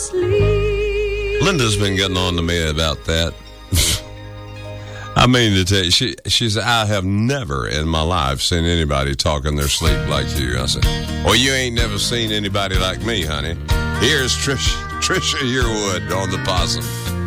Linda's been getting on to me about that. I mean to tell you, she said, I have never in my life seen anybody talk in their sleep like you. I said, well, you ain't never seen anybody like me, honey. Here's Trisha Yearwood on the Possum.